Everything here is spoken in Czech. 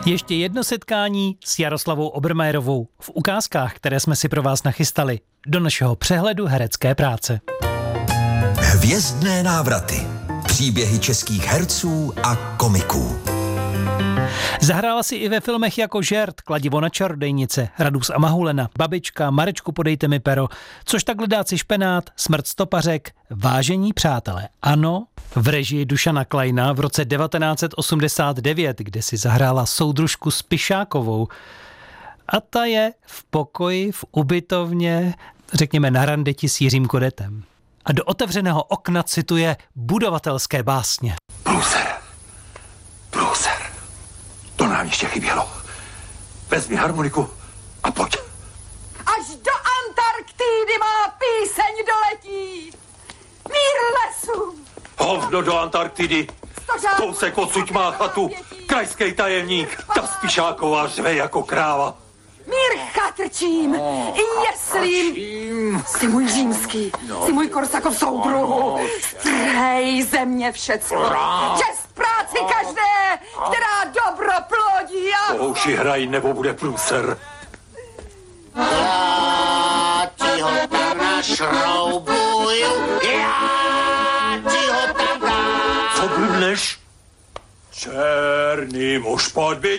Ještě jedno setkání s Jaroslavou Obermajerovou v ukázkách, které jsme si pro vás nachystali do našeho přehledu herecké práce. Hvězdné návraty. Příběhy českých herců a komiků. Zahrála si i ve filmech jako Žert, Kladivo na čarodejnice, Radus a Mahulena, Babička, Marečku podejte mi pero, Což tak ledáci špenát, Smrt stopařek, Vážení přátelé. Ano, v režii Dušana Kleina v roce 1989, kde si zahrála soudružku Spišákovou. A ta je v pokoji, v ubytovně, řekněme na randeti s Jiřím Kodetem. A do otevřeného okna cituje budovatelské básně. Průser. To nám ještě chybělo. Vezmi harmoniku a pojď. Až do Antarktidy má píseň doletí. Mír lesů. Hovno do Antarktidy. Kousek odsud má chatu. Krajský tajemník. Ta Spišáková řve jako kráva. Mír chatrčím i jeslím. Jsi můj římský, jsi můj Korsakov soudruhu. Střej země všecko. Čest práci každé, která dobro plodí a... Po uši hraj, nebo bude průser. Já ti ho tam našroubuju, já ti ho tam dám. Co blbneš? Černý muž pod